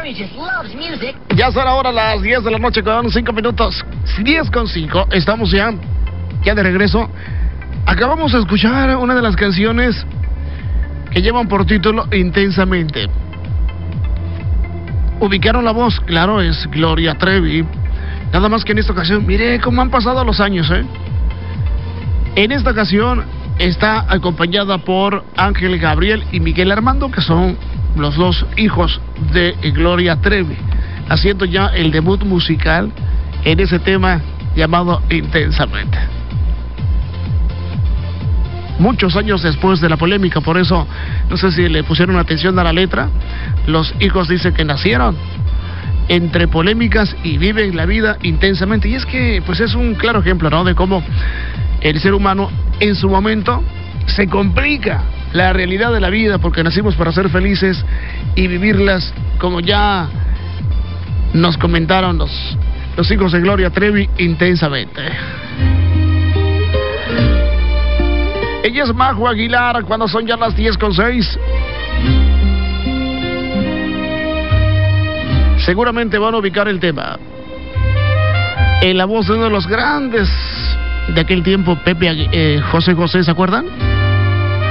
Ya son ahora las 10 de la noche con 5 minutos. 10:05. Estamos ya de regreso. Acabamos de escuchar una de las canciones que llevan por título Intensamente. Ubicaron la voz, claro, es Gloria Trevi. Nada más que en esta ocasión, mire cómo han pasado los años, ¿eh? En esta ocasión está acompañada por Ángel Gabriel y Miguel Armando, que son los dos hijos de Gloria Trevi, haciendo ya el debut musical en ese tema llamado Intensamente. Muchos años después de la polémica, por eso no sé si le pusieron atención a la letra. Los hijos dicen que nacieron entre polémicas y viven la vida intensamente. Y es que pues es un claro ejemplo, ¿no?, de cómo el ser humano en su momento se complica la realidad de la vida, porque nacimos para ser felices y vivirlas, como ya nos comentaron los hijos de Gloria Trevi, intensamente. Ella es Majo Aguilar, cuando son ya las 10:06. Seguramente van a ubicar el tema en la voz de uno de los grandes de aquel tiempo, José José, ¿se acuerdan?